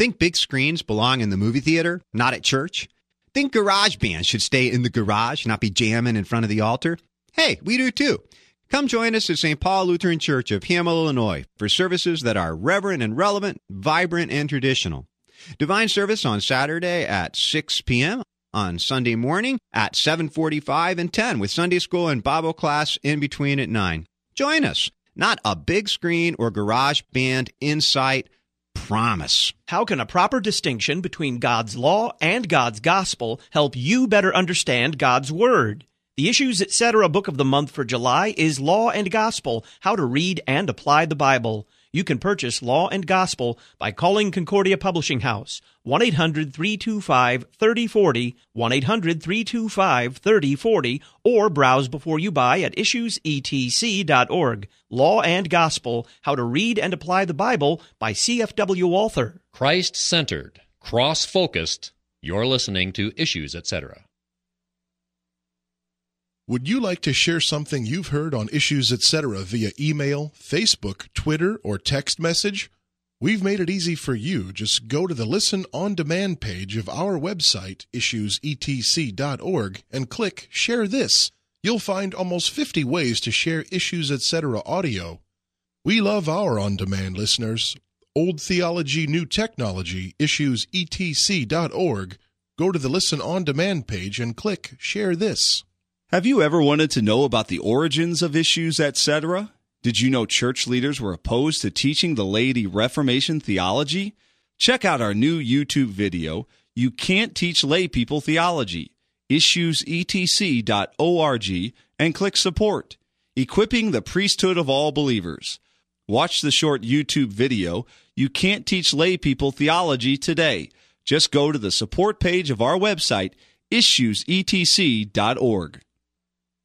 Think big screens belong in the movie theater, not at church? Think garage bands should stay in the garage, not be jamming in front of the altar? Hey, we do too. Come join us at St. Paul Lutheran Church of Hamel, Illinois, for services that are reverent and relevant, vibrant and traditional. Divine service on Saturday at 6 p.m., on Sunday morning at 7:45 and 10, with Sunday school and Bible class in between at 9. Join us. Not a big screen or garage band in sight. Promise. How can a proper distinction between God's law and God's gospel help you better understand God's word? The Issues Etc. book of the month for July is Law and Gospel, How to Read and Apply the Bible. You can purchase Law and Gospel by calling Concordia Publishing House, 1-800-325-3040, 1-800-325-3040, or browse before you buy at issuesetc.org. Law and Gospel, How to Read and Apply the Bible by CFW author. Christ-centered, cross-focused. You're listening to Issues Etc. Would you like to share something you've heard on Issues Etc. via email, Facebook, Twitter, or text message? We've made it easy for you. Just go to the Listen on Demand page of our website, issuesetc.org, and click Share This. You'll find almost 50 ways to share Issues Etc. audio. We love our on-demand listeners. Old Theology, New Technology, issuesetc.org. Go to the Listen on Demand page and click Share This. Have you ever wanted to know about the origins of Issues Etc.? Did you know church leaders were opposed to teaching the laity Reformation theology? Check out our new YouTube video, You Can't Teach Lay People Theology, issuesetc.org, and click Support, Equipping the Priesthood of All Believers. Watch the short YouTube video, You Can't Teach Lay People Theology, today. Just go to the support page of our website, issuesetc.org.